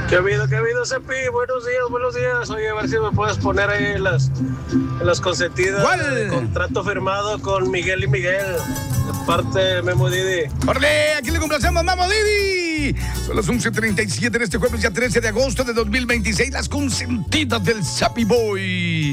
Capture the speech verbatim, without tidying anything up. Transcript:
¿Qué ha habido, qué ha habido, Cepi? Buenos días, buenos días. Oye, a ver si me puedes poner ahí en las, en las consentidas. ¿Cuál? De contrato firmado con Miguel y Miguel. De parte de Memo Didi. ¡Órale! Aquí le complacemos, Memo Didi. Son las once treinta y siete en este jueves, ya trece de agosto de dos mil veintiséis. Las consentidas del Zappy Boy.